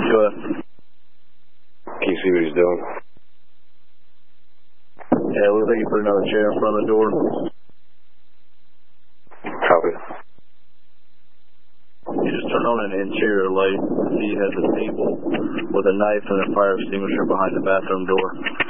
Go ahead. Can you see what he's doing? Yeah, it looks like you put another chair in front of the door. Copy. You just turn on an interior light. See, you have the table with a knife and a fire extinguisher behind the bathroom door.